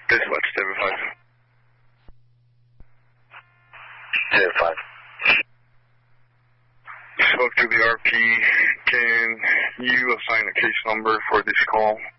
Dispatch, David 5. David 5. Spoke to the RP. Can you assign a case number for this call?